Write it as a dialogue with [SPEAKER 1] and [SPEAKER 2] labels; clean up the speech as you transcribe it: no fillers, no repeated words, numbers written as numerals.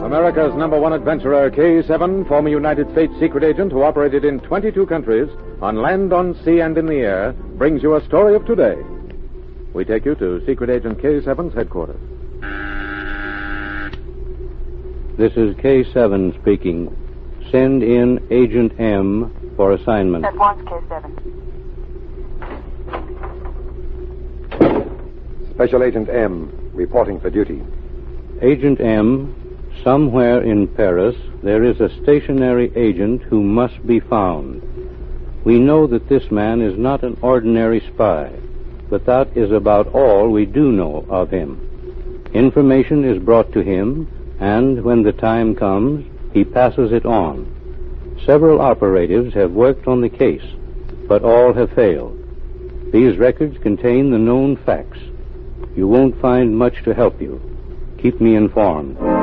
[SPEAKER 1] America's #1 adventurer, K7, former United States secret agent who operated in 22 countries, on land, on sea, and in the air, brings you a story of today. We take you to Secret Agent K7's headquarters.
[SPEAKER 2] This is K7 speaking. Send in Agent M for assignment.
[SPEAKER 3] At once, K7.
[SPEAKER 4] Special Agent M, reporting for duty.
[SPEAKER 2] Agent M, somewhere in Paris, there is a stationary agent who must be found. We know that this man is not an ordinary spy, but that is about all we do know of him. Information is brought to him, and when the time comes, he passes it on. Several operatives have worked on the case, but all have failed. These records contain the known facts. You won't find much to help you. Keep me informed.